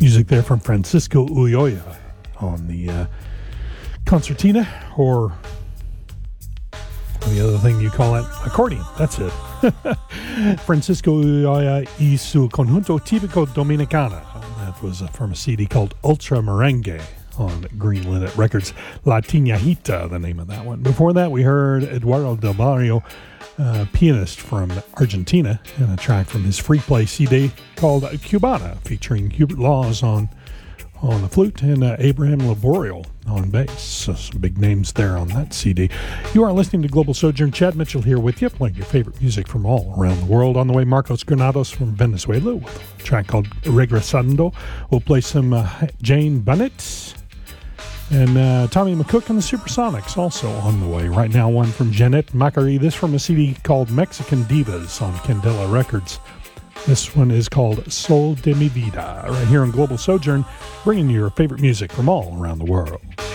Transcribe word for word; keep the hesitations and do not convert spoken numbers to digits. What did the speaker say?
Music there from Francisco Ulloa on the uh, concertina, or the other thing you call it, accordion. That's it. Francisco Ulloa y su conjunto típico dominicana. That was from a C D called Ultra Merengue on Green Linnet Records. La Tinajita, the name of that one. Before that, we heard Eduardo Del Barrio, uh, pianist from Argentina, and a track from his free play C D called Cubana, featuring Hubert Laws on on the flute and uh, Abraham Laborio on bass. So some big names there on that C D. You are listening to Global Sojourn. Chad Mitchell here with you, playing your favorite music from all around the world. On the way, Marcos Granados from Venezuela with a track called Regresando. We'll play some uh, Jane Bunnett and uh, Tommy McCook and the Supersonics also on the way. Right now, one from Jeanette Macari. This from a C D called Mexican Divas on Candela Records. This one is called Sol de mi Vida, right here on Global Sojourn, bringing you your favorite music from all around the world.